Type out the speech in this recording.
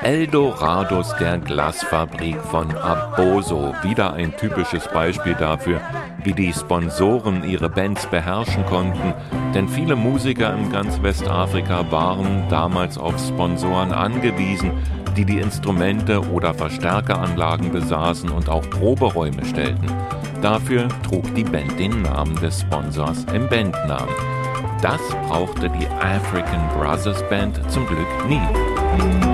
Eldorados der Glasfabrik von Aboso. Wieder ein typisches Beispiel dafür, wie die Sponsoren ihre Bands beherrschen konnten, denn viele Musiker in ganz Westafrika waren damals auf Sponsoren angewiesen, die die Instrumente oder Verstärkeranlagen besaßen und auch Proberäume stellten. Dafür trug die Band den Namen des Sponsors im Bandnamen. Das brauchte die African Brothers Band zum Glück nie.